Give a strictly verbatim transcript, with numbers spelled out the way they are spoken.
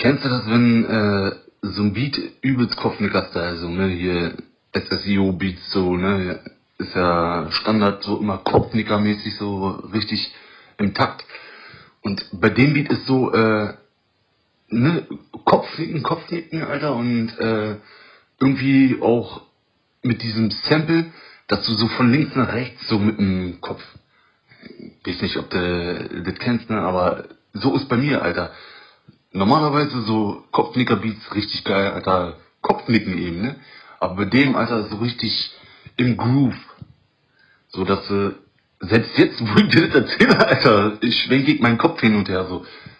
Kennst du das, wenn äh, so ein Beat übelst Kopfnicker-Style, so, ne, hier S S I O-Beats, so, ne, ist ja Standard, so immer Kopfnicker-mäßig, so richtig im Takt. Und bei dem Beat ist so, äh, ne, Kopfnicken, Kopfnicken, Alter, und äh, irgendwie auch mit diesem Sample, dass du so von links nach rechts so mit dem Kopf, ich weiß nicht, ob du das kennst, ne, aber so ist bei mir, Alter. Normalerweise so Kopfnicker-Beats richtig geil, Alter, Kopfnicken eben, ne? Aber bei dem, Alter, so richtig im Groove. So dass, äh, selbst jetzt, wo ich dir das erzähle, Alter, ich schwenke meinen Kopf hin und her, so.